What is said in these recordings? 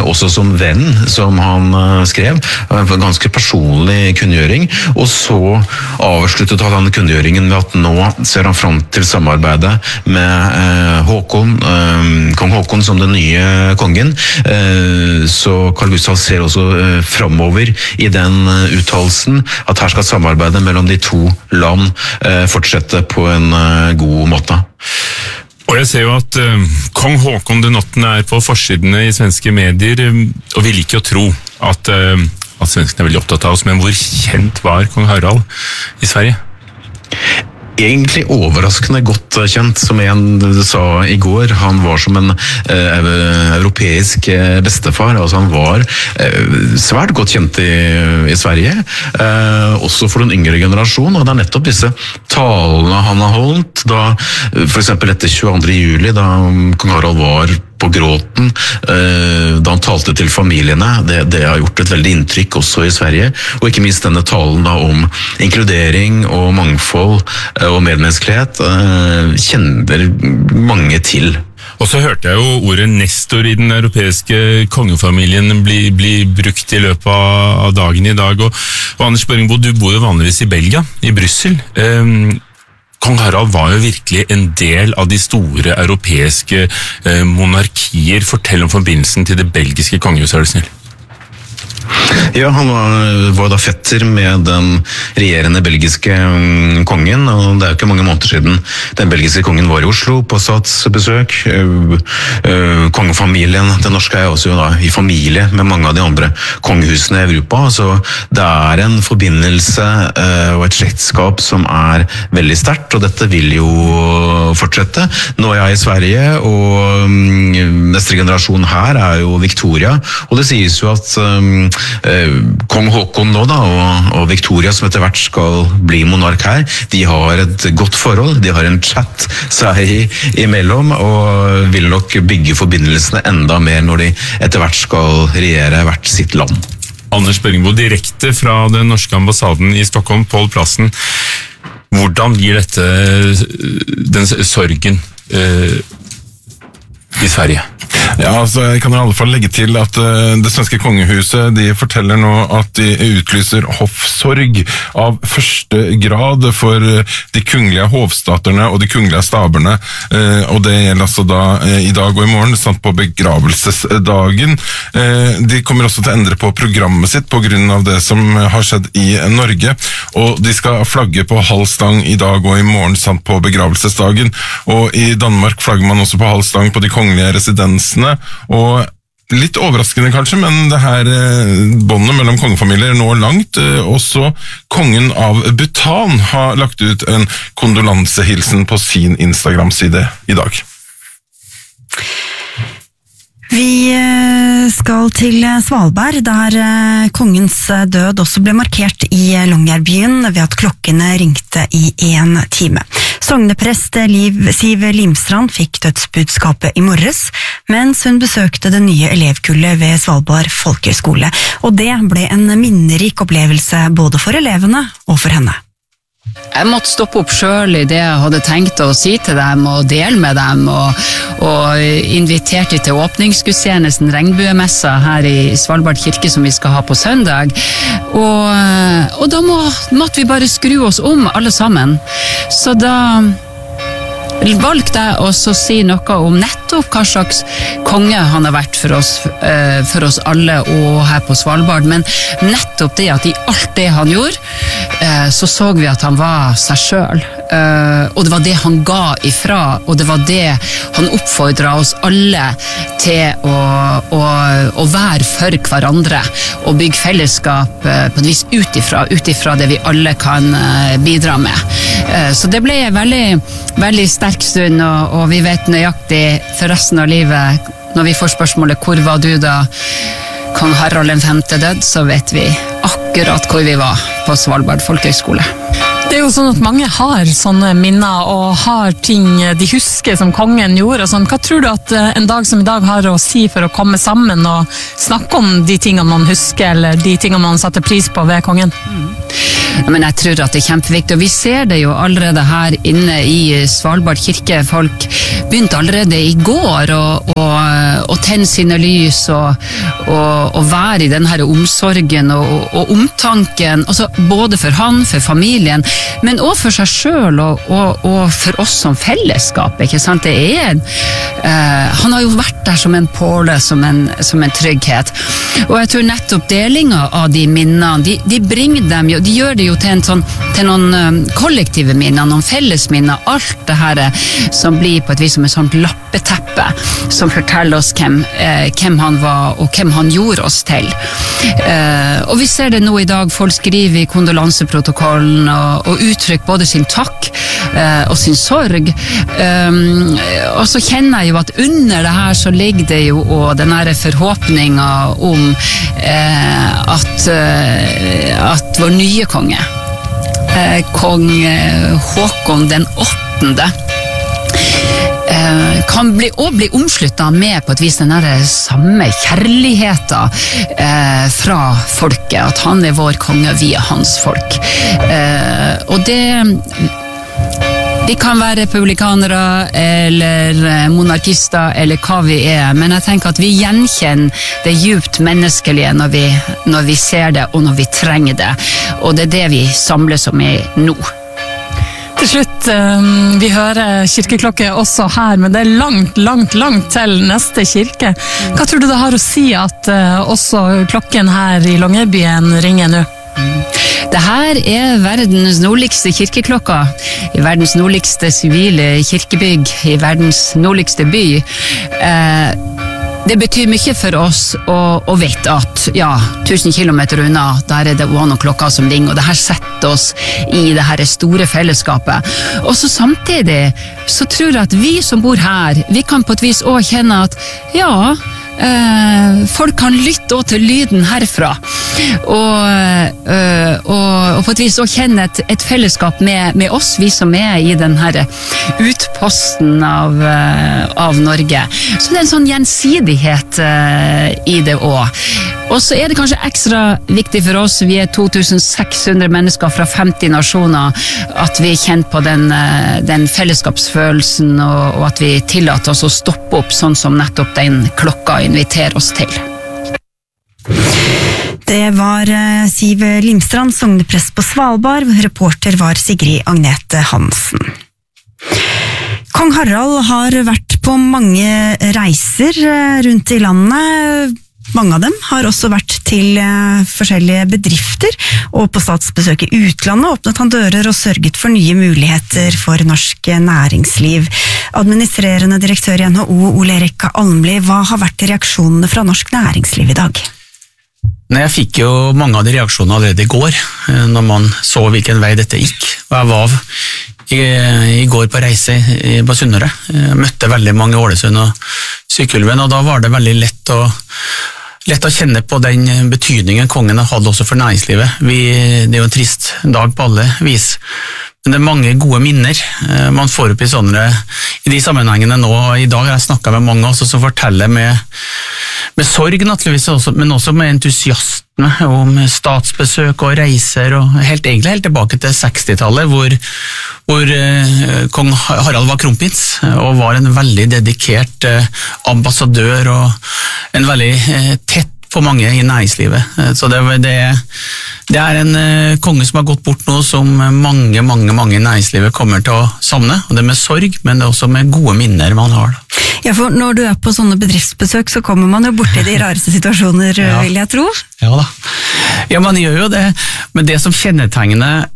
også som venn, som han skrev, en ganske personlig kunngjøring, og så avsluttet han kunngjøringen med at nå ser han fram til samarbeidet med kong Håkon som den nye kongen, så Carl Gustaf ser også fremover i den uttalelsen at her skal samarbeidet mellom de to land fortsette på en god måte. Og jeg ser jo at kong Håkon den 8. på forsidene i svenske medier, og vi liker å tro at svenskene er veldig opptatt av oss, men hvor kjent var kong Harald i Sverige? Egentlig overraskende godt kjent, som en sa i går. Han var som en europeisk bestefar, altså han var svært godt kjent i Sverige, også for den yngre generasjon, og det er nettopp disse talene han har holdt, da, for eksempel etter 22. juli, da kong Harald var på gråten, da han talte til familiene, det har gjort et veldig inntrykk også i Sverige, og ikke minst denne talen da om inkludering og mangfold og medmenneskelighet kjenner mange til. Og så hørte jeg jo ordet Nestor i den europeiske kongefamilien bli brukt i løpet av dagen i dag, og Anders Børingbo, du bor jo vanligvis i Belgia, i Brussel. Kong Harald var jo virkelig en del av de store europeiske monarkier. Fortell om forbindelsen til det belgiske kongehuset, er du snill. Ja, han var da fetter med den regjerende belgiske kongen, og det er jo ikke mange måneder siden den belgiske kongen var i Oslo på statsbesøk. Kongefamilien, den norske er også da i familie med mange av de andre kongehusene i Europa, så det er en forbindelse og et slektskap som er veldig sterkt, og dette vil jo fortsette. Nå er jeg i Sverige, og neste generasjon her er jo Victoria, og det sies jo at kong Håkon nå da, og Victoria som etter hvert skal bli monark her, de har et godt forhold, de har en chat seg imellom, og vil nok bygge forbindelsene enda mer når de etter hvert skal regjere hvert sitt land. Anders Børingbo, direkte fra den norske ambassaden i Stockholm, Pål Plassen. Hvordan blir dette den sorgen i Sverige? Ja, altså jeg kan i alle fall legge til at det svenske kongehuset, de forteller nå at de utlyser hoffsorg av første grad for de kungelige hovstaterne og de kungelige staberne, og det gjelder altså da i dag og i morgen, samt på begravelsesdagen. De kommer også til å endre på programmet sitt på grunn av det som har skjedd i Norge, og de skal flagge på halv stang i dag og i morgen, samt på begravelsesdagen, og i Danmark flagger man også på halv stang på de kongelige residensene, og litt overraskende kanskje, men det her båndet mellom kongefamilier når langt. Også kongen av Bhutan har lagt ut en kondolansehilsen på sin Instagram-side i dag. Vi skal til Svalbard, der kongens død også ble markert i Longyearbyen ved at klokkene ringte i 1 time. Sogneprest Siv Limstrand fikk dødsbudskapet i morges, mens hun besøkte det nye elevkullet ved Svalbard Folkehøgskole, og det ble en minnerik opplevelse både for elevene og for henne. Jeg måtte stoppe opp selv i det jeg hadde tenkt å si til dem og dele med dem, og inviterte til åpningsgudstjenesten Regnbuemessa her i Svalbard kirke som vi skal ha på søndag. Og da måtte vi bare skru oss om alle sammen. Så da valgte jeg også å si noe om nettopp hva slags konge han har vært for oss alle og her på Svalbard, men nettopp det at i alt det han gjorde, så vi at han var seg selv, og det var det han ga ifra, og det var det han oppfordret oss alle til å være for hverandre, og bygge fellesskap på et vis utifra det vi alle kan bidra med. Så det ble veldig sterk stund, og vi vet nøyaktig for resten av livet, når vi får spørsmålet hvor var du da kong Harald den 5. død, så vet vi akkurat hvor vi var på Svalbard Folkehøgskole. Det er jo sånn at mange har sånne minner og har ting de husker som kongen gjorde og sånn. Hva tror du at en dag som i dag har å si for å komme sammen og snakke om de tingene man husker, eller de tingene man satte pris på ved kongen? Men jeg tror at det er kjempeviktig, og vi ser det jo allerede her inne i Svalbard kirke. Folk begynte allerede i går å tenne sine lys og være i den her omsorgen og omtanken, altså både for han, for familien, men også for seg selv og for oss som fellesskap, ikke sant? Han har jo vært der som en påle, som en trygghet. Og jeg tror nettopp delinga av de minnene, de bringer dem jo, de gjør det jo til noen kollektive minner, noen felles minner, alt det her som blir på et vis som et sånt lappeteppe, som forteller oss hvem han var og hvem han gjorde oss til. Og vi ser det nå i dag, folk skriver i kondolanseprotokollen og uttrykker både sin takk og sin sorg. Og så kjenner jeg jo at under det her så ligger det jo og den her forhåpninga om at vår nye konge, kong Håkon den 8. Kan bli omsluttet med på et vis den samme kjærligheten fra folket, at han vår konge, vi hans folk. Og vi kan være republikanere eller monarkister eller hva vi men jeg tenker at vi gjenkjenner det djupt menneskelige når vi ser det og når vi trenger det, og det det vi samles om nå. Til slutt, vi hører kirkeklokke også her, men det langt til neste kirke. Hva tror du det har å si at også klokken her i Longyearbyen ringer nå? Det her verdens nordligste kirkeklokka, i verdens nordligste sivile kirkebygg, i verdens nordligste by. Det betyr mye for oss å vite at 1000 kilometer unna, der det noen klokker som ringer, og det her setter oss i det her store fellesskapet. Og så samtidig så tror jeg at vi som bor her, vi kan på et vis også kjenne at folk kan lytte også til lyden herfra og på et vis også kjenne et fellesskap med oss, vi som i den her utposten av Norge. Så det en sånn gjensidighet i det også. Og så det kanskje ekstra viktig for oss, vi 2600 mennesker fra 50 nasjoner, at vi kjenner på den fellesskapsfølelsen og at vi tillater oss å stoppe opp sånn som nettopp den klokka inviterer oss til. Det var Siv Limstrand, sogneprest på Svalbard. Reporter var Sigrid Agnete Hansen. Kong Harald har vært på mange reiser rundt i landet. Mange av dem har også vært til forskjellige bedrifter, og på statsbesøk i utlandet åpnet han dører og sørget for nye muligheter for norsk næringsliv. Administrerende direktør i NHO, Ole Erik Almli, hva har vært reaksjonene fra norsk næringsliv i dag? Jeg fikk jo mange av de reaksjonene allerede i går, når man så hvilken vei dette gikk. Jeg var i går på reise på Sunnmøre, møtte veldig mange i Ålesund og Sykkylven, og da var det veldig lett å kjenne på den betydningen kongen hadde også for næringslivet. Det jo en trist dag på alle vis, men det mange gode minner man får opp i de sammenhengene nå. I dag har jeg snakket med mange også som forteller med sorg naturligvis også, men også med entusiasme om statsbesøk og reiser, og egentlig helt tilbake til 60-tallet, hvor kong Harald var kronprins og var en veldig dedikert ambassadør og en veldig tett på mange i næringslivet. Så det en konge som har gått bort nå, som mange i næringslivet kommer til å savne, og det med sorg, men det også med gode minner man har. Ja, for når du på sånne bedriftsbesøk, så kommer man jo borti de rareste situasjoner, vil jeg tro. Ja da. Ja, man gjør jo det, men det som kjennetegner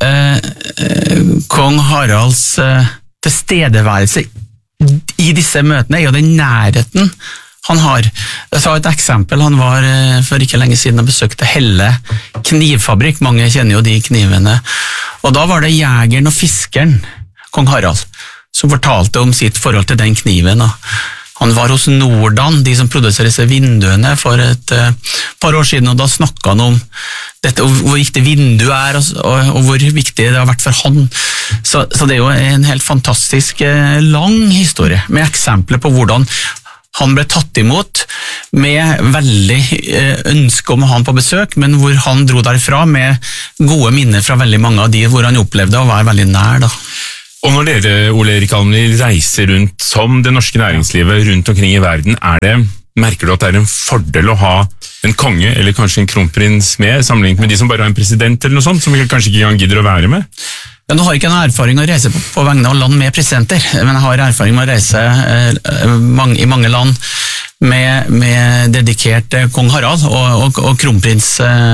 kong Haralds tilstedeværelse i disse møtene jo den nærheten han har. Jeg sa et eksempel, han var for ikke lenge siden og besøkte Helle knivfabrikk, mange kjenner jo de knivene, og da var det jegeren og fiskeren, kong Harald, som fortalte om sitt forhold til den kniven. Han var hos Nordan, de som produserer disse vinduene, for et par år siden, og da snakket han om dette, hvor viktig vinduet og hvor viktig det har vært for han. Så det jo en helt fantastisk lang historie, med eksempler på hvordan han ble tatt imot med veldig ønske om å ha han på besøk, men hvor han dro derfra med gode minner fra veldig mange av de hvor han opplevde å være veldig nær. Og når dere, Ole Erik Almli, reiser rundt som det norske næringslivet rundt omkring i verden, det merker du at det en fordel å ha en konge, eller kanskje en kronprins med, sammenlignet med de som bare har en president eller noe sånt, som kanskje ikke engang gidder å være med? Ja, nå har jeg ikke noen erfaring å reise på vegne av land med presidenter, men jeg har erfaring med å reise i mange land med dedikert kong Harald og kronprins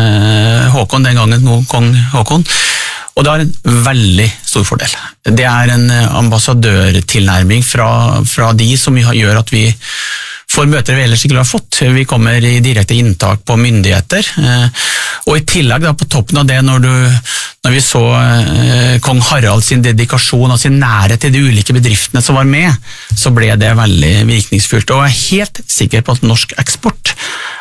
Håkon, den gangen nå kong Håkon. Og det har en veldig stor fordel. Det en ambassadørtilnærming fra de som gjør at vi får møter vi ellers ikke har fått. Vi kommer i direkte inntak på myndigheter. Og i tillegg da, på toppen av det, når vi så kong Harald sin dedikasjon og sin nærhet til de ulike bedriftene som var med, så ble det veldig virkningsfullt. Og jeg helt sikker på at norsk eksport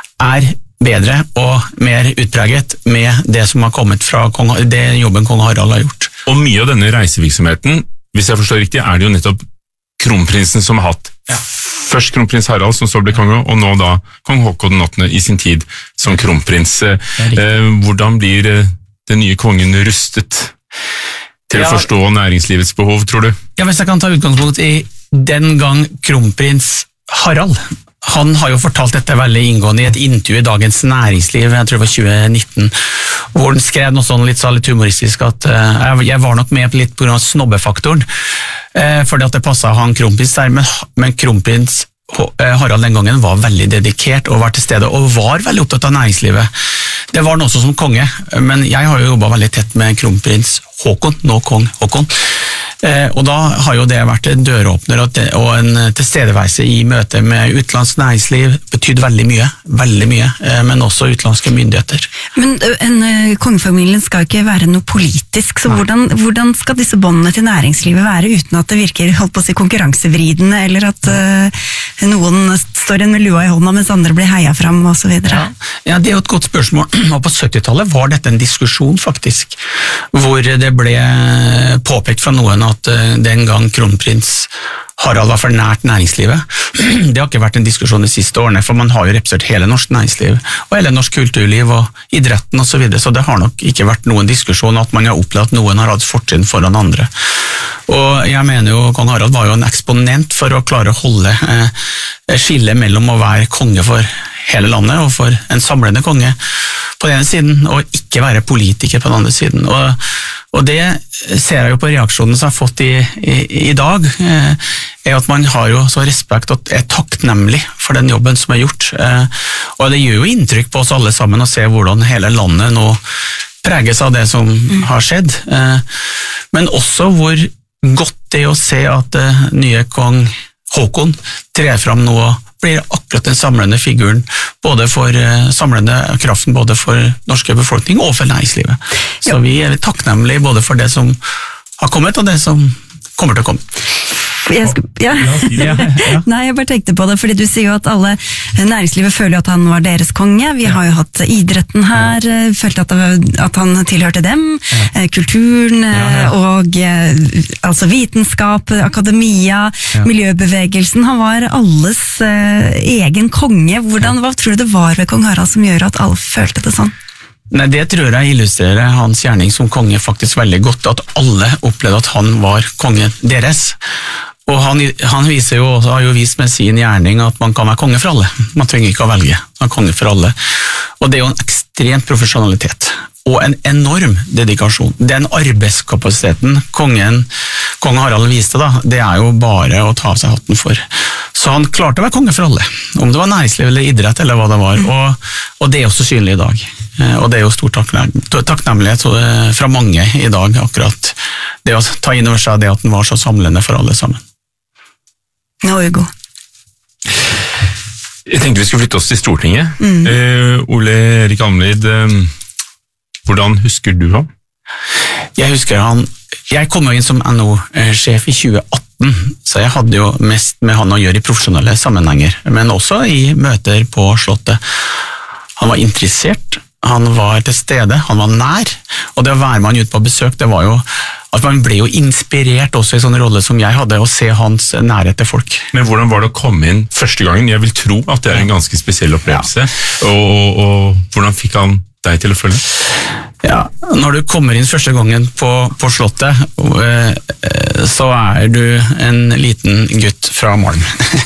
bedre og mer utpreget med det som har kommet fra det jobben kong Harald har gjort. Og mye av denne reisevirksomheten, hvis jeg forstår riktig, det jo nettopp kronprinsen som har hatt først kronprins Harald, som så ble konge, og nå da kong Håkon 8. i sin tid som kronprins. Hvordan blir den nye kongen rustet til å forstå næringslivets behov, tror du? Ja, hvis jeg kan ta utgangspunkt i den gang kronprins Harald, han har jo fortalt dette veldig inngående i et intervju i Dagens Næringsliv, jeg tror det var 2019, hvor han skrev noe sånn litt humoristisk at jeg var nok med litt på grunn av snobbefaktoren, fordi at det passet han kronprins der, men kronprins Harald den gangen var veldig dedikert og var til stede, og var veldig opptatt av næringslivet. Det var han også som konge, men jeg har jo jobbet veldig tett med kronprins Håkon, nå kong Håkon. Og da har jo det vært en døråpner og en tilstedeværelse i møte med utenlandsk næringsliv betydd veldig mye, men også utenlandske myndigheter. Men kongefamilien skal ikke være noe politisk, så hvordan skal disse båndene til næringslivet være uten at det virker, holdt på å si, konkurransevridende, eller at noen står igjen med lua i hånda mens andre blir heia fram og så videre? Ja, det jo et godt spørsmål. Og på 70-tallet var dette en diskusjon faktisk, hvor det ble påpekt fra noen at den gang kronprins Harald var for nært næringslivet. Det har ikke vært en diskusjon de siste årene, for man har jo representert hele norsk næringsliv, og hele norsk kulturliv og idretten og så videre, så det har nok ikke vært noen diskusjon at man har opplevd at noen har hatt fortrinn foran andre. Og jeg mener jo, kong Harald var jo en eksponent for å klare å holde skille mellom å være konge for hele landet og for en samlende konge på den ene siden, og ikke være politiker på den andre siden. Og det ser jeg jo på reaksjonen som jeg har fått i dag, at man har jo så respekt og takknemlig for den jobben som gjort. Og det gjør jo inntrykk på oss alle sammen å se hvordan hele landet nå preges av det som har skjedd. Men også hvor godt det å se at nye kong Håkon trer fram nå og blir akkurat den samlende figuren, både for samlende kraften, både for norske befolkning og for næringslivet. Så vi takknemlige både for det som har kommet og det som kommer til å komme. Nei, jeg bare tenkte på det, fordi du sier jo at alle næringslivet føler at han var deres konge. Vi har jo hatt idretten her, følte at han tilhørte dem, kulturen og altså vitenskap, akademia, miljøbevegelsen. Han var alles egen konge. Hva tror du det var ved kong Harald som gjør at alle følte det sånn? Nei, det tror jeg illustrerer hans gjerning som konge faktisk veldig godt, at alle opplevde at han var kongen deres. Og han har jo vist med sin gjerning at man kan være konge for alle. Man trenger ikke å velge, man er konge for alle. Og det er jo en ekstrem profesjonalitet og en enorm dedikasjon. Den arbeidskapasiteten kong Harald viste da, det er jo bare å ta av seg hatten for. Så han klarte å være konge for alle, om det var næringsliv eller idrett eller hva det var, og det er også synlig i dag. Og det er jo stor takknemlighet fra mange i dag, akkurat det å ta inn over seg det at den var så samlende for alle sammen. Nå er vi god. Jeg tenkte vi skulle flytte oss til Stortinget. Ole Erik Almlid, hvordan husker du ham? Jeg husker han. Jeg kom jo inn som NHO-sjef i 2018, så jeg hadde jo mest med han å gjøre i profesjonelle sammenhenger, men også i møter på Slottet. Han var interessert, han var til stede, han var nær, og det å være med han ut på besøk, det var jo at man ble jo inspirert også i sånne rolle som jeg hadde, å se hans nærhet til folk. Men hvordan var det å komme inn første gangen? Jeg vil tro at det en ganske spesiell opplevelse, og hvordan fikk han deg til å følge? Ja, når du kommer inn første gangen på Slottet, så du en liten gutt fra Malm.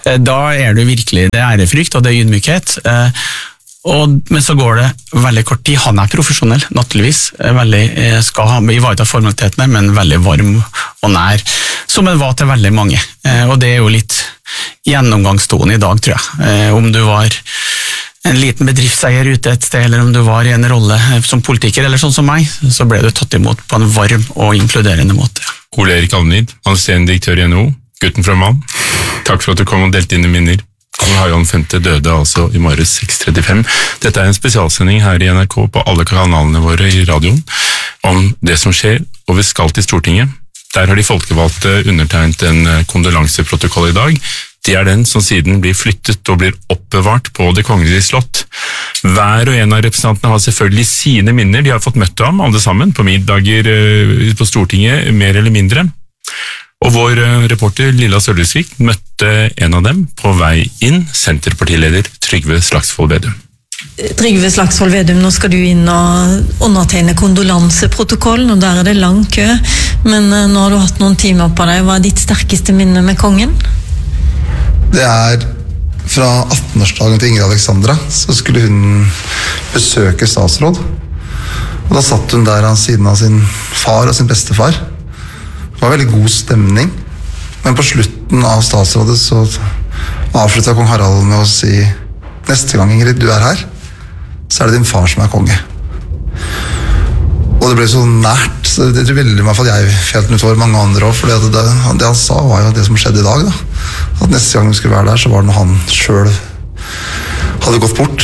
Da du virkelig, det ærefrykt og det ydmykhet. Men så går det veldig kort tid. Han profesjonell, naturligvis. Skal ivareta formalitetene, men veldig varm og nær, som det var til veldig mange. Og det jo litt gjennomgangstone i dag, tror jeg. Om du var en liten bedriftseier ute et sted, eller om du var i en rolle som politiker, eller sånn som meg, så ble du tatt imot på en varm og inkluderende måte. Ole Erik Almlid, administrerende direktør i NHO, gutten fra Mann. Takk for at du kom og delte dine minner. Kong Harald V døde altså i morges 6:35. Dette en spesialsending her i NRK på alle kanalene våre i radioen om det som skjer, og vi skal til Stortinget. Der har de folkevalgte undertegnet en kondolanseprotokoll i dag. Det den som siden blir flyttet og blir oppbevart på Det kongelige slott. Hver og en av representantene har selvfølgelig sine minner. De har fått møtt ham, alle sammen, på middager på Stortinget, mer eller mindre. Og vår reporter Lilla Sølvesvik møtte en av dem på vei inn, Senterpartileder Trygve Slagsvold Vedum. Trygve Slagsvold Vedum, nå skal du inn og undertegne kondolanseprotokollen, og der det lang kø. Men nå har du hatt noen timer på deg. Hva ditt sterkeste minne med kongen? Det fra 18-årsdagen til Ingrid Alexandra, så skulle hun besøke statsråd. Og da satt hun der av siden av sin far og sin bestefar. Det var veldig god stemning. Men på slutten av statsrådet så avsluttet kong Harald med å si: neste gang, Ingrid, du her, så det din far som konge. Og det ble så nært, så det tror veldig i hvert fall jeg fjelten utover mange andre også, for det han sa var jo det som skjedde i dag da. At neste gang vi skulle være der, så var det når han selv hadde gått bort.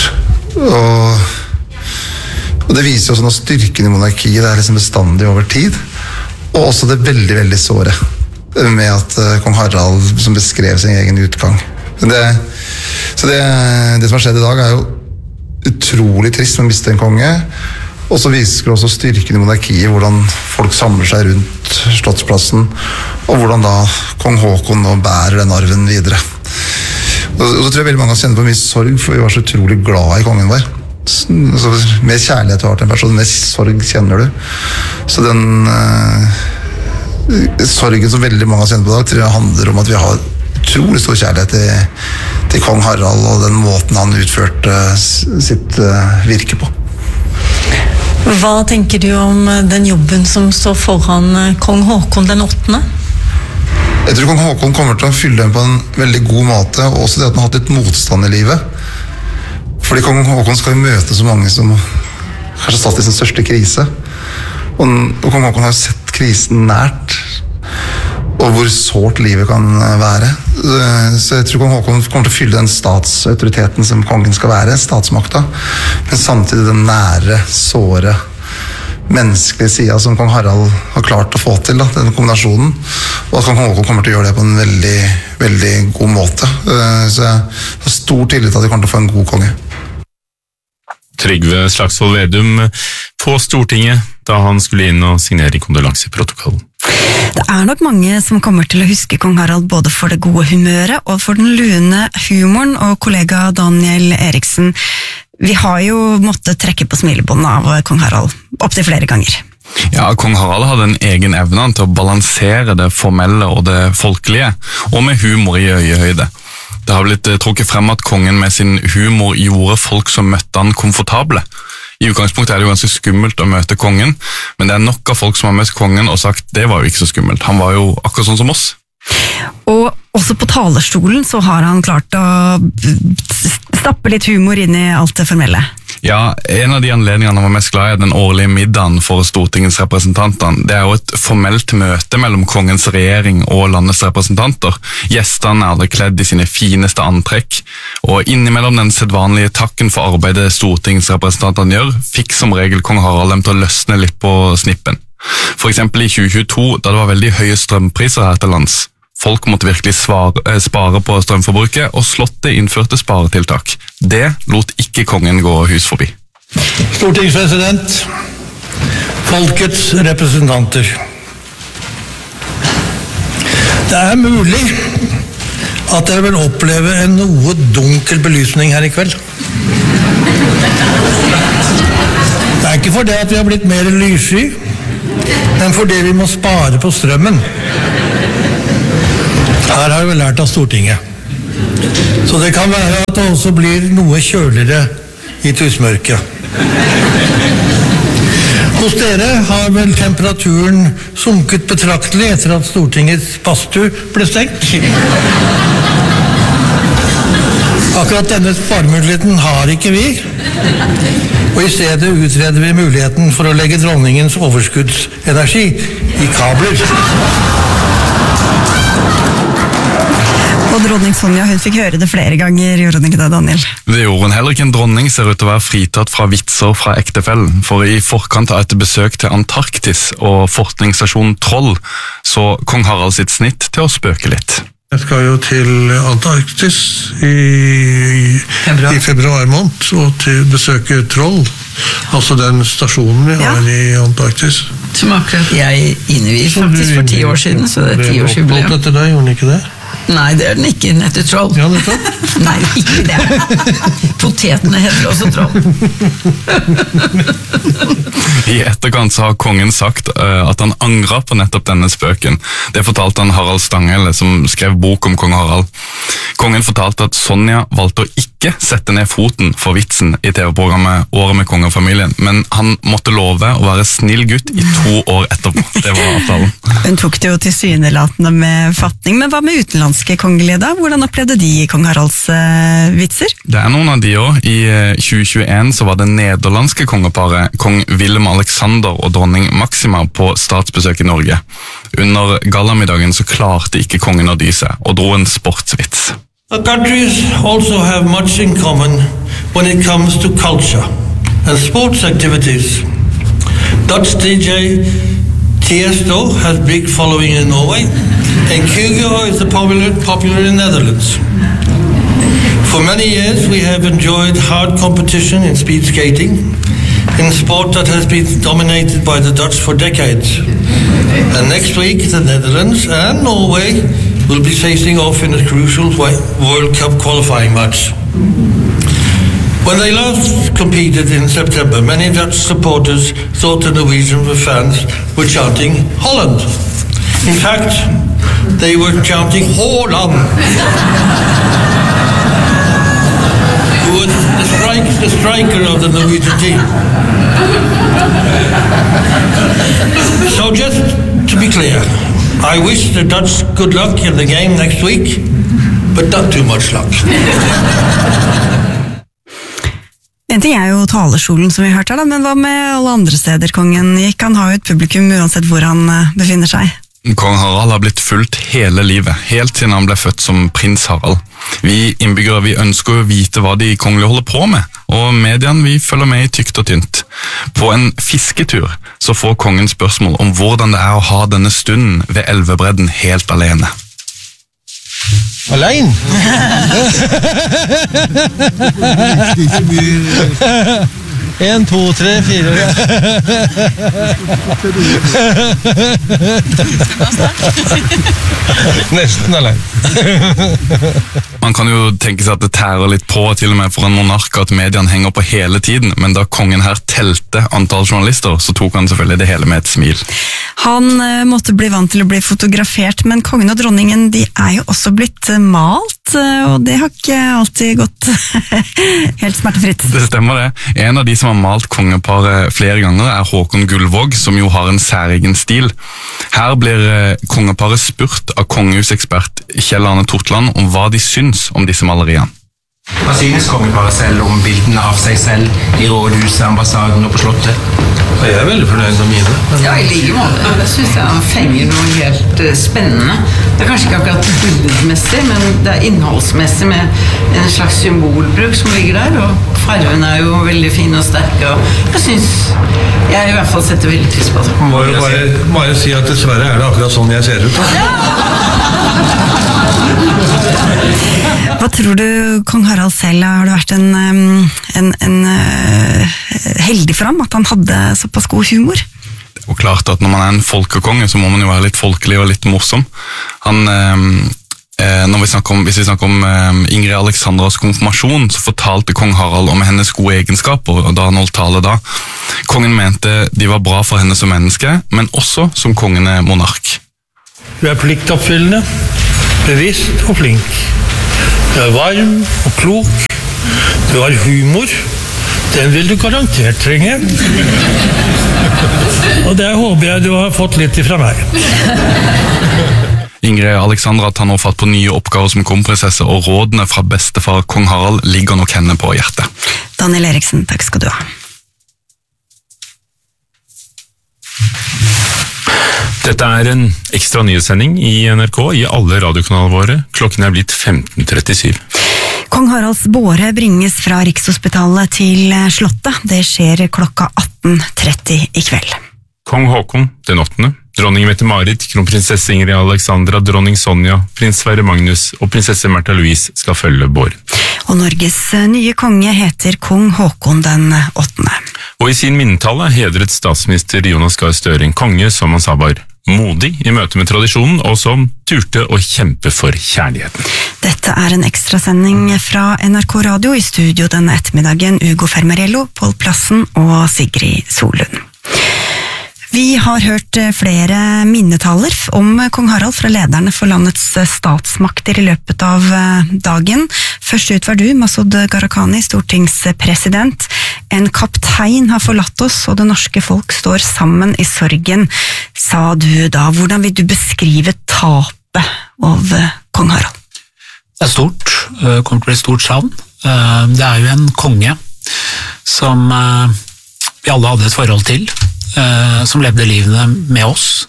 Og det viser jo også noe styrken i monarkiet, det liksom bestandig over tid. Og også det veldig, veldig såre med at kong Harald som beskrev sin egen utgang. Så det som har skjedd i dag jo utrolig trist med å miste en konge. Og så viser det også styrken i monarkiet, hvordan folk samler seg rundt Slottsplassen, og hvordan da kong Håkon nå bærer den arven videre. Og så tror jeg veldig mange har kjenner på mye sorg, for vi var så utrolig glad i kongen vår. Så mer kjærlighet du har til en person, mer sorg kjenner du. Så den sorgen som veldig mange har kjenner på i dag, tror jeg handler om at vi har utrolig stor kjærlighet til kong Harald, og den måten han utførte sitt virke på. Hva tenker du om den jobben som står foran kong Håkon den 8. Jeg tror kong Håkon kommer til å fylle den på en veldig god måte, og også det at han har hatt litt motstand i livet. Fordi kong Håkon skal jo møte så mange som kanskje satt i sin største krise. Og kong Håkon har jo sett krisen nært, og hvor sårt livet kan være. Så jeg tror kong Håkon kommer til å fylle den statsautoriteten som kongen skal være, statsmakta, men samtidig den nære, såre, menneskelige siden som kong Harald har klart å få til, da, den kombinasjonen, og at kong Håkon kommer til å gjøre det på en veldig, veldig god måte. Så jeg har stor tillit til at vi kommer til å få en god konge. Trygve Slagsvold Vedum på Stortinget da han skulle inn og signere kondolanseprotokollen. Det nok mange som kommer til å huske kong Harald både for det gode humøret og for den lune humoren, og kollega Daniel Eriksen, vi har jo måttet trekke på smilebåndet av kong Harald opp til flere ganger. Ja, kong Harald hadde en egen evne til å balansere det formelle og det folkelige, og med humor i øyehøyde. Det har blitt trukket frem at kongen med sin humor gjorde folk som møtte han komfortable. I utgangspunktet det jo ganske skummelt å møte kongen, men det nok av folk som har møtt kongen og sagt det var jo ikke så skummelt. Han var jo akkurat sånn som oss. Og også på talerstolen så har han klart å stappe litt humor inn i alt det formelle. Ja, en av de anledningene han var mest glad i den årlige middagen for Stortingets representanter. Det jo et formelt møte mellom kongens regjering og landets representanter. Gjestene hadde kledd i sine fineste antrekk, og innimellom den sedvanlige takken for arbeidet Stortingets representanter gjør, fikk som regel kong Harald dem til å løsne litt på snippen. For eksempel i 2022, da det var veldig høye strømpriser her til lands. Folk måtte virkelig spare på strømforbruket, og Slottet innførte sparetiltak. Det lot ikke kongen gå hus forbi. Stortingspresident, folkets representanter. Det mulig at dere vil oppleve en noe dunkel belysning her i kveld. Det ikke fordi at vi har blitt mer lyssky, men fordi vi må spare på strømmen. Her har vi lært av Stortinget. Så det kan være at det også blir noe kjøligere i tussmørket. Hos dere har vel temperaturen sunket betraktelig etter at Stortingets badstue ble stengt? Akkurat denne sparemuligheten har ikke vi, og i stedet utreder vi muligheten for å legge dronningens overskuddsenergi i kabler. Og dronning Sonja, hun fikk høre det flere ganger, gjorde hun ikke det, Daniel? Det gjorde hun. Heller ikke en dronning ser ut til å være fritatt fra vitser fra ektefellen, for i forkant av et besøk til Antarktis og forskningsstasjonen Troll, så kong Harald sitt snitt til å spøke litt. Jeg skal jo til Antarktis i februar måned, og til besøke Troll, altså den stasjonen vi har i Antarktis. Som akkurat jeg innviet faktisk for 10 år siden, så det 10-årsjubileum. Ble oppblått etter deg, gjorde den ikke det? Nei, det den ikke, den heter Troll. Ja, nettopp. Nei, ikke det. Potetene heter også Troll. I etterkant så har kongen sagt at han angret på nettopp denne spøken. Det fortalte han Harald Stanghelle, som skrev bok om kong Harald. Kongen fortalte at Sonja valgte å ikke sette ned foten for vitsen i TV-programmet Året med kongefamilien, men han måtte love å være snill gutt i 2 år etterpå. Det var avtalen. Hun tok det jo tilsynelatende med fatning, men hva med utenlandske kongelige da? Hvordan opplevde de kong Haralds vitser? Det er noen av de også. I 2021 så var det nederlandske kongeparet kong Willem Alexander og dronning Maxima på statsbesøk i Norge. Under gallamiddagen så klarte ikke kongen å dy seg, og dro en sportsvits. The countries also have much in common when it comes to culture and sports activities. Dutch DJ Tiesto has big following in Norway, and Kygo is popular in Netherlands. For many years we have enjoyed hard competition in speed skating, in sport that has been dominated by the Dutch for decades. And next week the Netherlands and Norway will be facing off in a crucial World Cup qualifying match. When they last competed in September, many Dutch supporters thought the Norwegian fans were chanting Holland. In fact, they were chanting Holland. Who was the striker of the Norwegian team. So just to be clear, I wish the Dutch good luck in the game next week, but not too much luck. En ting er jo talerstolen som vi hørte her da, men hva med alle andre steder kongen gikk? Han har jo et publikum uansett hvor han befinner seg. Kong Harald har blitt fulgt hele livet, helt siden han ble født som prins Harald. Vi innbyggere vi ønsker å vite hva de kongelige holder på med, og mediene vi følger med i tykt og tynt. På en fisketur så får kongen spørsmål om hvordan det er å ha denne stunden ved elvebredden helt alene. Alene? 1, 2, 3, 4. Nesten alene. Man kan jo tenke seg at det tærer litt på, til og med for en monark, at mediene henger på hele tiden, men da kongen her telte antall journalister, så tok han selvfølgelig det hele med et smil. Han måtte bli vant til å bli fotografert, men kongen og dronningen de er jo også blitt malt, og det har ikke alltid gått helt smertefritt. Det stemmer det. En av de som har malt kongeparet flere ganger er Håkon Gullvåg, som jo har en særegen stil. Her blir kongeparet spurt av kongehusekspert Kjell Arne Totland om hva de syns om disse maleriene. Hva synes kongeparet selv om bildene av seg selv i rådhuset, ambassaden og på slottet? Jeg er veldig fornøyd med mine. Ja, i like måte. Jeg synes han fenger noe helt spennende. Det er kanskje ikke akkurat bildmessig, men det er innholdsmessig med en slags symbolbruk som ligger der, og farven er jo veldig fin og sterk, og jeg synes jeg i hvert fall setter veldig pris på det. Må jo bare si at dessverre er det akkurat sånn jeg ser ut. Hva tror du, kong Harald selv, har det vært en heldig for ham at han hadde såpass god humor? Det er jo klart at når man er en folkekonge, så må man jo være litt folkelig og litt morsom. Hvis vi snakker om Ingrid Alexandras konfirmasjon, så fortalte kong Harald om hennes gode egenskaper da han holdt tale da. Kongen mente de var bra for henne som menneske, men også som kongende monark. Du er pliktoppfyllende, bevisst og flink. Du varm og klok. Du har humor. Den vil du garantert trenge. Og det håper jeg du har fått litt ifra meg. Ingrid Alexandra tar nå fatt på nye oppgaver som kronprinsesse, og rådene fra bestefar kong Harald ligger nok henne på hjertet. Daniel Eriksen, takk skal du ha. Dette en ekstra nyhetssending i NRK i alle radiokanalene våre. Klokken blitt 15:37. Kong Haralds båre bringes fra Rikshospitalet til Slottet. Det skjer klokka 18:30 i kveld. Kong Håkon den 8., dronning Mette-Marit, kronprinsesse Ingrid Alexandra, dronning Sonja, prins Sverre Magnus og prinsesse Märtha Louise skal følge båren. Og Norges nye konge heter kong Håkon den 8. Og i sin minnetale hedret statsminister Jonas Gahr Støre en konge som han sa var modig i møte med tradisjonen, og som turte å kjempe for kjærligheten. Dette en ekstrasending fra NRK Radio, i studio denne ettermiddagen Ugo Fermarello, Pål Plassen og Sigrid Solund. Vi har hørt flere minnetaler om kong Harald fra lederne for landets statsmakter i løpet av dagen. Først ut var du, Masud Gharahkhani, stortingspresident. En kaptein har forlatt oss, og det norske folk står sammen i sorgen, sa du da. Hvordan vil du beskrive tapet av kong Harald? Det stort, kommer til å bli stort savn. Det jo en konge som vi alle hadde et forhold til, som levde livene med oss,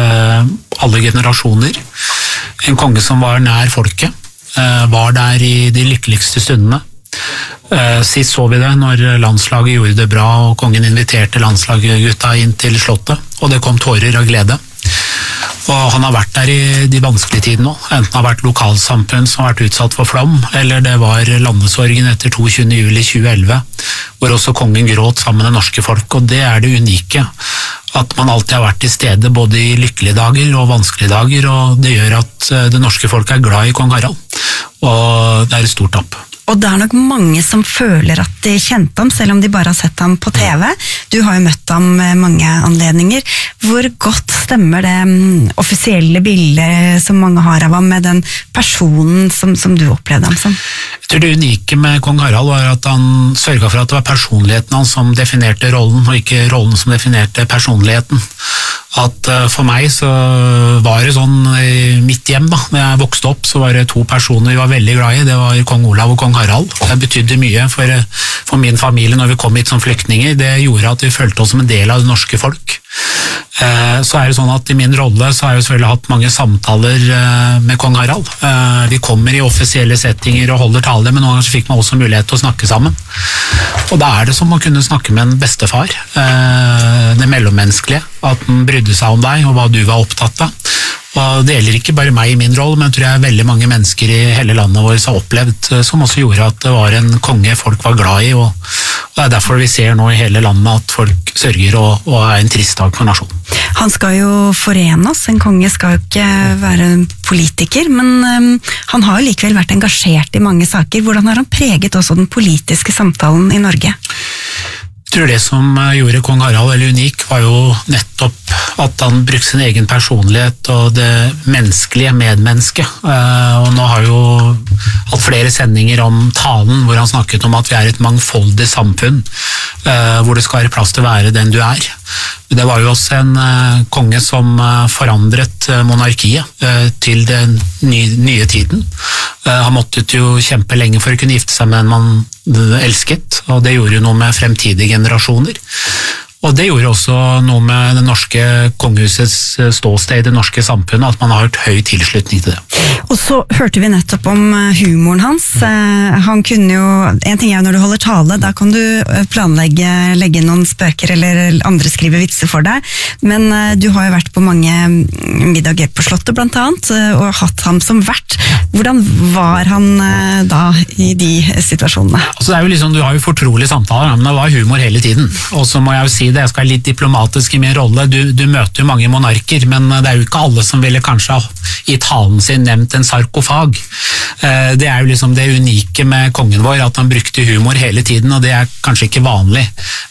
alle generasjoner. En konge som var nær folket, var der i de lykkeligste stundene. Sist så vi det når landslaget gjorde det bra, og kongen inviterte landslaggutta inn til Slottet, og det kom tårer av glede. Og han har vært der i de vanskelige tidene nå, enten det har vært lokalsamfunn som har vært utsatt for flom, eller det var landesorgen etter 22. juli 2011, hvor også kongen gråt sammen med det norske folk, og det det unike, at man alltid har vært til stede både i lykkelige dager og vanskelige dager, og det gjør at det norske folk glad i kong Harald, og det et stort tap. Og det nok mange som føler at de kjente ham, selv om de bare har sett ham på TV. Du har jo møtt ham med mange anledninger. Hvor godt stemmer det offisielle bildet som mange har av ham med den personen som du opplevde ham som? Jeg tror det unike med kong Harald var at han sørget for at det var personligheten hans som definerte rollen, og ikke rollen som definerte personligheten. At for meg så var det sånn i mitt hjem da, når jeg vokste opp, så var det to personer vi var veldig glad i, det var kong Olav og kong Harald. Det betydde mye for min familie når vi kom hit som flyktninger, det gjorde at vi følte oss som en del av det norske folk. Så det sånn at i min rolle så har jeg jo selvfølgelig hatt mange samtaler med kong Harald. Vi kommer i offisielle settinger og holder tale, men noen ganger så fikk man også mulighet til å snakke sammen. Og da det som å kunne snakke med en bestefar, det mellommenneskelige, at den brydde seg om deg og hva du var opptatt av. Og det gjelder ikke bare meg i min rolle, men jeg tror veldig mange mennesker i hele landet vårt har opplevd, som også gjorde at det var en konge folk var glad i, og det derfor vi ser nå i hele landet at folk sørger og en trist dag for nasjonen. Han skal jo forene oss, en konge skal jo ikke være politiker, men han har jo likevel vært engasjert i mange saker. Hvordan har han preget også den politiske samtalen i Norge? Jeg tror det som gjorde kong Harald veldig unik var jo nettopp at han brukte sin egen personlighet og det menneskelige medmennesket. Og nå har jo hatt flere sendinger om talen hvor han snakket om at vi et mangfoldig samfunn, hvor det skal være plass til å være den du Det var jo også en konge som forandret monarkiet til den nye tiden. Han måtte jo kjempe lenge for å kunne gifte seg med en man elsket, og det gjorde jo noe med fremtidige generasjoner. Og det gjorde også noe med det norske kongehusets ståsted i det norske samfunnet, at man har hørt høy tilslutning til det. Og så hørte vi nettopp om humoren hans. Han kunne jo, en ting jo når du holder tale, da kan du legge noen spøker eller andre skrive vitser for deg, men du har jo vært på mange middager på Slottet blant annet, og hatt ham som vert. Hvordan var han da i de situasjonene? Altså det jo liksom, du har jo fortrolige samtaler, men det var humor hele tiden, og så må jeg jo si det, jeg skal litt diplomatisk i min rolle, du møter jo mange monarker, men det jo ikke alle som ville kanskje i talen sin nevnt en sarkofag. Det jo liksom det unike med kongen vår, at han brukte humor hele tiden, og det kanskje ikke vanlig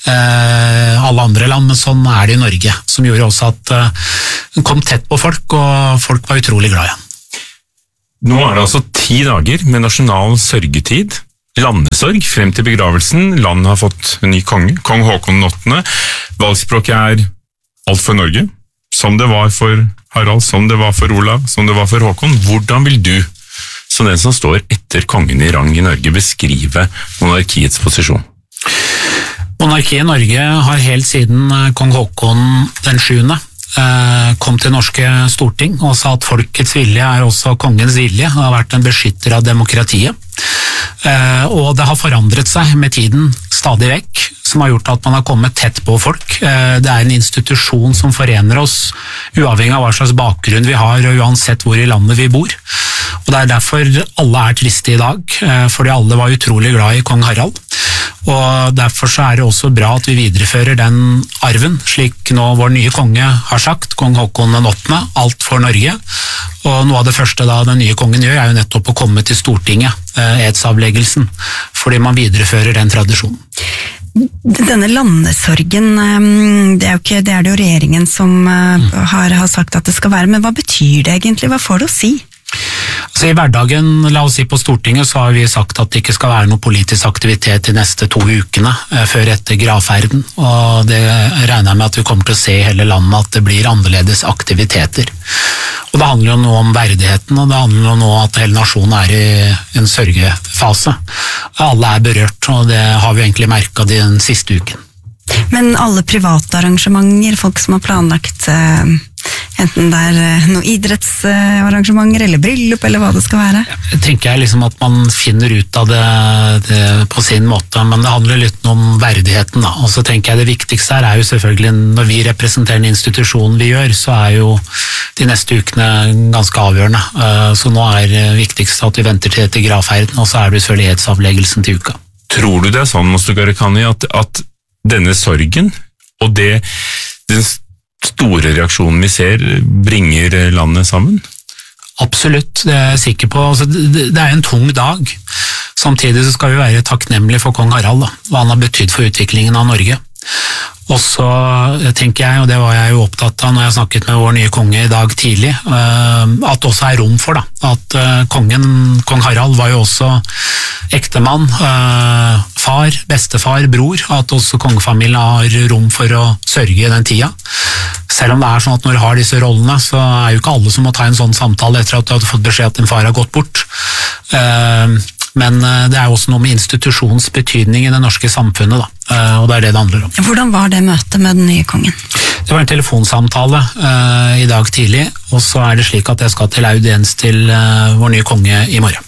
alle andre land, men sånn det i Norge, som gjorde også at han kom tett på folk, og folk var utrolig glad i han. Nå det altså 10 10 dager med nasjonal sørgetid, landesorg frem til begravelsen. Landet har fått en ny konge, kong Håkon 8. Valgspråket alt for Norge, som det var for Harald, som det var for Olav, som det var for Håkon. Hvordan vil du, som den som står etter kongen i rang i Norge, beskrive monarkiets posisjon? Monarkiet i Norge har helt siden kong Håkon den 7. Kom til norske storting og sa at folkets vilje også kongens vilje. Det har vært en beskytter av demokratiet. Og det har forandret seg med tiden stadig vekk, som har gjort at man har kommet tett på folk. Det en institusjon som forener oss, uavhengig av hva slags bakgrunn vi har, og uansett hvor i landet vi bor. Og det derfor alle triste i dag, fordi alle var utrolig glad i kong Harald. Og derfor så det også bra at vi viderefører den arven, slik nå vår nye konge har sagt, kong Håkon den 8., alt for Norge. Og noe av det første da den nye kongen gjør, jo nettopp å komme til Stortinget, edsavleggelsen, fordi man viderefører den tradisjonen. Denne landesorgen, det jo regjeringen som har sagt at det skal være, men hva betyr det egentlig? Hva får det å si? Så i hverdagen, la oss si på Stortinget, så har vi sagt at det ikke skal være noe politisk aktivitet de neste 2 ukene før etter gravferden, og det regner jeg med at vi kommer til å se i hele landet at det blir annerledes aktiviteter. Og det handler jo nå om verdigheten, og det handler jo nå at hele nasjonen i en sørgefase. Alle berørt, og det har vi egentlig merket den siste uken. Men alle private arrangementer, folk som har planlagt enten det noen idrettsarrangementer eller bryllup eller hva det skal være? Jeg tenker liksom at man finner ut av det på sin måte, men det handler litt om verdigheten da. Og så tenker jeg det viktigste jo selvfølgelig, når vi representerer en institusjon vi gjør, så jo de neste ukene ganske avgjørende. Så nå det viktigst at vi venter til gravferden, og så det selvfølgelig edsavleggelsen til uka. Tror du det sånn, Moster Gharahkhani, at denne sorgen og den store reaksjonen vi ser bringer landet sammen? Absolutt, det jeg sikker på. Altså, det en tung dag. Samtidig så skal vi være takknemlige for kong Harald, da, hva han har betydd for utviklingen av Norge. Og så tenker jeg, og det var jeg jo opptatt av når jeg snakket med vår nye konge i dag tidlig, at det også rom for da, at kong Harald var jo også ektemann, far, bestefar, bror, at også kongefamilien har rom for å sørge i den tida. Selv om det sånn at når du har disse rollene, så jo ikke alle som må ta en sånn samtale etter at du har fått beskjed at din far har gått bort. Men det også noe med institusjonens betydning i det norske samfunnet, da. Og det det handler om. Hvordan var det møtet med den nye kongen? Det var en telefonsamtale i dag tidlig, og så det slik at jeg skal til audiens til vår nye konge i morgen.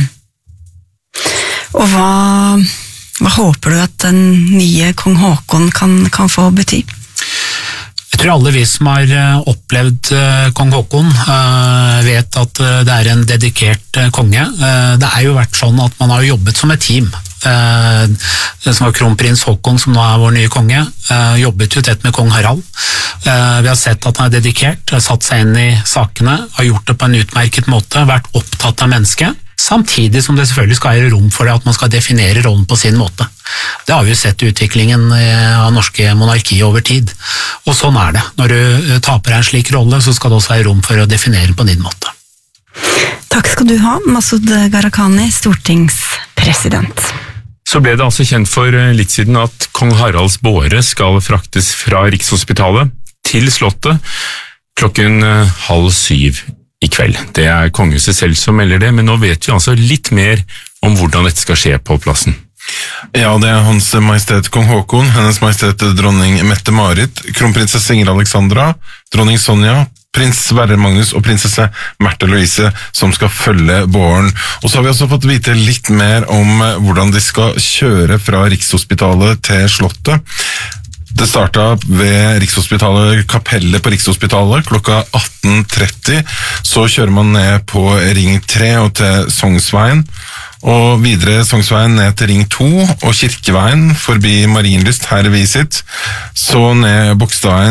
Og hva håper du at den nye kong Håkon kan få bety? Jeg tror alle vi som har opplevd kong Håkon vet at det en dedikert konge. Det jo vært sånn at man har jobbet som et team. Det som var kronprins Håkon, som nå vår nye konge, jobbet jo tett med kong Harald. Vi har sett at han dedikert, har satt seg inn i sakene, har gjort det på en utmerket måte, vært opptatt av mennesket, samtidig som det selvfølgelig skal være rom for det at man skal definere rollen på sin måte. Det har vi jo sett i utviklingen av norske monarki over tid. Og sånn det. Når du taper en slik rolle, så skal det også være rom for å definere på din måte. Takk skal du ha, Masud Gharahkhani, stortingspresident. Så ble det altså kjent for litt siden at kong Haralds båre skal fraktes fra Rikshospitalet til Slottet klokken 6:30 i kveld. Det kongehuset selv som melder det, men nå vet vi altså litt mer om hvordan dette skal skje på plassen. Ja, det Hans Majestet Kong Håkon, Hennes Majestet Dronning Mette-Marit, kronprinsesse Ingrid Alexandra, dronning Sonja, prins Sverre Magnus og prinsesse Märtha Louise som skal følge båren. Og så har vi også fått vite litt mer om hvordan de skal kjøre fra Rikshospitalet til Slottet. Det startet ved Rikshospitalet, kapellet på Rikshospitalet klokka 18:30. Så kjører man ned på Ring 3 og til Sognsveien, og videre Sognsveien ned til Ring 2 og Kirkeveien forbi Marienlyst, her Visit. Så ned Bogstadveien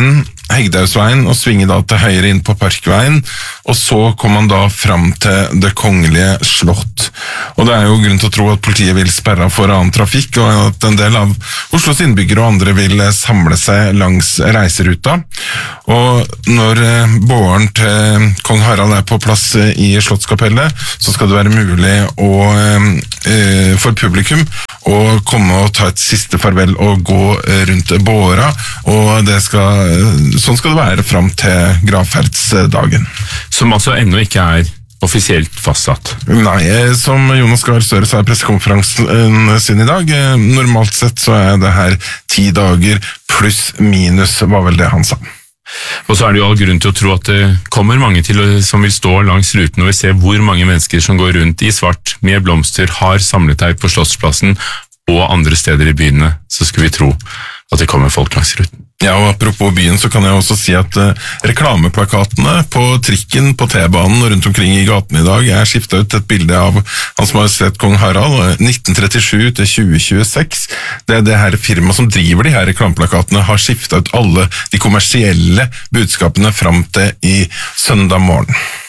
Hegdehaugsveien og svinge da til høyre inn på Parkveien, og så kommer man da fram til Det Kongelige Slott. Og det jo grunn til å tro at politiet vil sperre av for annen trafikk, og at en del av Oslos innbyggere og andre vil samle seg langs reiseruta. Og når båren til kong Harald på plass i Slottskapellet, så skal det være mulig for publikum å komme og ta et siste farvel og gå rundt båra, og sånn skal det være fram til gravferdsdagen. Som altså ennå ikke offisielt fastsatt? Nei, som Jonas Gahr Støre sa i pressekonferansen sin i dag, normalt sett så det her 10 dager pluss minus, var vel det han sa. Og så det jo all grunn til å tro at det kommer mange til som vil stå langs ruten, og vi ser hvor mange mennesker som går rundt i svart med blomster, har samlet her på Slottsplassen og andre steder i byene, så skulle vi tro at det kommer folk langs ruten. Ja, og apropos byen, så kan jeg også si at reklameplakatene på trikken, på T-banen og rundt omkring i gaten i dag skiftet ut et bilde av Hans Majestet Kong Harald 1937 til 2026. Det her firmaet som driver de her reklameplakatene har skiftet ut alle de kommersielle budskapene fram til i søndag morgen.